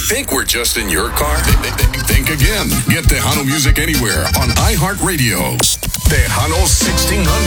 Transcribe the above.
Think we're just in your car? Think again. Get Tejano music anywhere on iHeartRadio. Tejano 1600.